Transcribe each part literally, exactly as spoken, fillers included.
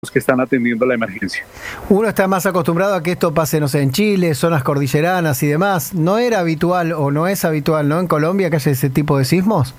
que están atendiendo la emergencia. Uno está más acostumbrado a que esto pase, no sé, en Chile, zonas cordilleranas y demás. ¿No era habitual o no es habitual, no, en Colombia que haya ese tipo de sismos?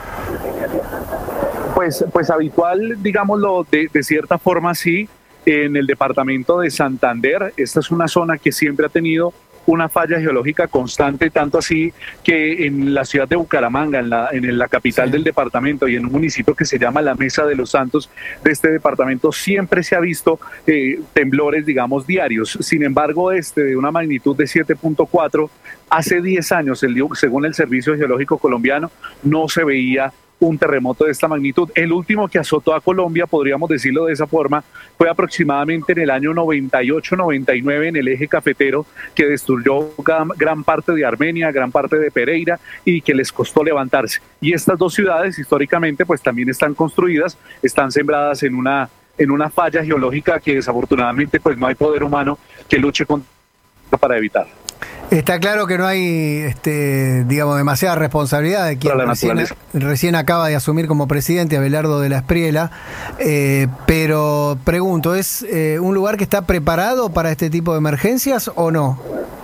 Pues, pues habitual, digámoslo, de, de cierta forma sí, en el departamento de Santander. Esta es una zona que siempre ha tenido una falla geológica constante, tanto así que en la ciudad de Bucaramanga, en la, en la capital sí. del departamento y en un municipio que se llama La Mesa de los Santos de este departamento, siempre se ha visto eh, temblores, digamos, diarios. Sin embargo, este de una magnitud de siete punto cuatro, hace diez años, el, según el Servicio Geológico Colombiano, no se veía un terremoto de esta magnitud. El último que azotó a Colombia, podríamos decirlo de esa forma, fue aproximadamente en el año noventa y ocho noventa y nueve en el eje cafetero, que destruyó gran, gran parte de Armenia, gran parte de Pereira, y que les costó levantarse. Y estas dos ciudades históricamente pues también están construidas, están sembradas en una, en una falla geológica que desafortunadamente pues no hay poder humano que luche contra para evitar. Está claro que no hay, este, digamos, demasiada responsabilidad de quien recién, recién acaba de asumir como presidente, Abelardo de la Espriella, eh, pero pregunto, ¿es eh, un lugar que está preparado para este tipo de emergencias o no?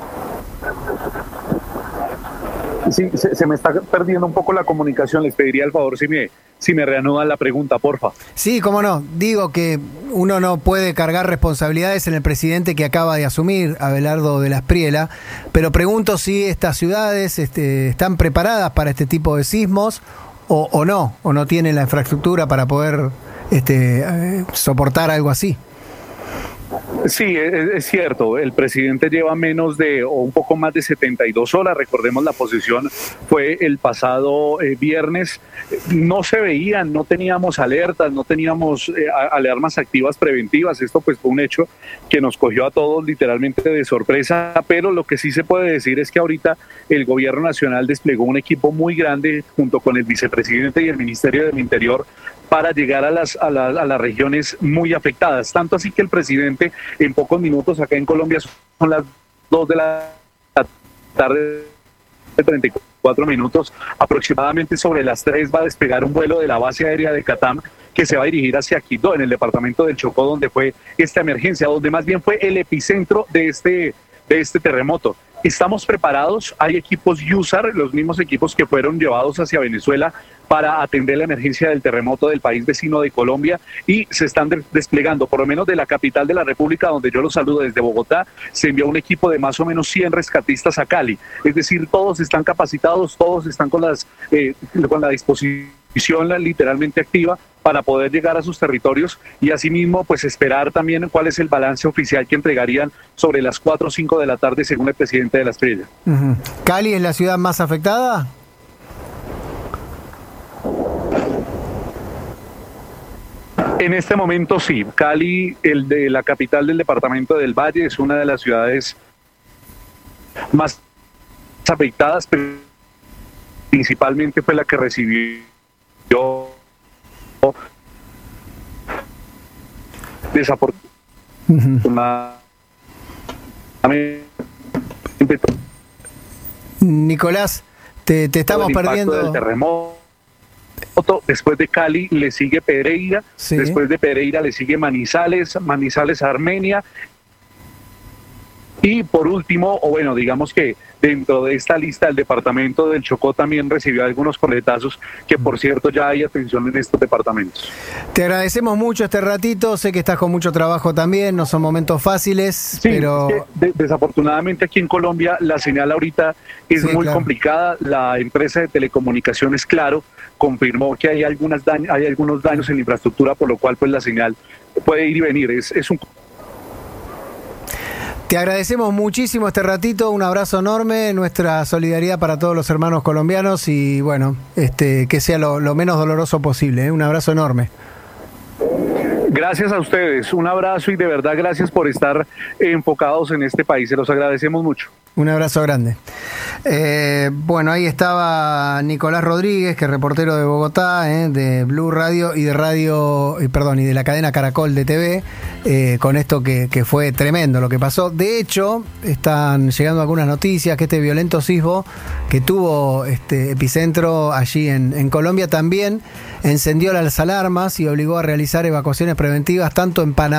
Sí, se, se me está perdiendo un poco la comunicación. Les pediría el favor si me, si me reanudan la pregunta, porfa. Sí, cómo no. Digo que uno no puede cargar responsabilidades en el presidente que acaba de asumir, Abelardo de la Espriella, pero pregunto si estas ciudades este, están preparadas para este tipo de sismos o, o no, o no tienen la infraestructura para poder este, eh, soportar algo así. Sí, es, es cierto, el presidente lleva menos de o un poco más de setenta y dos horas, recordemos la posición fue el pasado eh, viernes, no se veían, no teníamos alertas, no teníamos eh, alarmas activas preventivas, esto pues fue un hecho que nos cogió a todos literalmente de sorpresa, pero lo que sí se puede decir es que ahorita el gobierno nacional desplegó un equipo muy grande junto con el vicepresidente y el Ministerio del Interior para llegar a las, a, la, a las regiones muy afectadas. Tanto así que el presidente en pocos minutos, acá en Colombia son las dos de la tarde, treinta y cuatro minutos, aproximadamente sobre las tres va a despegar un vuelo de la base aérea de Catam que se va a dirigir hacia Quito, en el departamento del Chocó, donde fue esta emergencia, donde más bien fue el epicentro de este, de este terremoto. Estamos preparados, hay equipos U S A R, los mismos equipos que fueron llevados hacia Venezuela para atender la emergencia del terremoto del país vecino de Colombia, y se están de- desplegando, por lo menos de la capital de la República, donde yo los saludo desde Bogotá, se envió un equipo de más o menos cien rescatistas a Cali, es decir, todos están capacitados, todos están con, las, eh, con la disposición la, literalmente activa para poder llegar a sus territorios y asimismo pues esperar también cuál es el balance oficial que entregarían sobre las cuatro o cinco de la tarde según el presidente de la Espriella. Uh-huh. ¿Cali es la ciudad más afectada? En este momento sí, Cali, el de la capital del departamento del Valle, es una de las ciudades más afectadas, pero principalmente fue la que recibió desafortunadamente. Nicolás, te, te estamos perdiendo. Del terremoto. Después de Cali le sigue Pereira, sí. Después de Pereira le sigue Manizales, Manizales Armenia, y por último, o bueno, digamos que dentro de esta lista el departamento del Chocó también recibió algunos coletazos, que por cierto ya hay atención en estos departamentos. Te agradecemos mucho este ratito, sé que estás con mucho trabajo también, no son momentos fáciles, sí, pero... Es que de, desafortunadamente aquí en Colombia la señal ahorita es sí, muy claro. complicada, la empresa de telecomunicaciones Claro confirmó que hay, algunas daños, hay algunos daños en la infraestructura, por lo cual pues la señal puede ir y venir, es, es un... Te agradecemos muchísimo este ratito, un abrazo enorme, nuestra solidaridad para todos los hermanos colombianos y bueno, este que sea lo, lo menos doloroso posible, ¿eh? Un abrazo enorme. Gracias a ustedes, un abrazo y de verdad gracias por estar enfocados en este país, se los agradecemos mucho. Un abrazo grande. Eh, bueno, ahí estaba Nicolás Rodríguez, que es reportero de Bogotá, eh, de Blue Radio y de Radio, eh, perdón, y de la cadena Caracol de T V, eh, con esto que, que fue tremendo lo que pasó. De hecho, están llegando algunas noticias que este violento sismo que tuvo este epicentro allí en, en Colombia también encendió las alarmas y obligó a realizar evacuaciones preventivas tanto en Panamá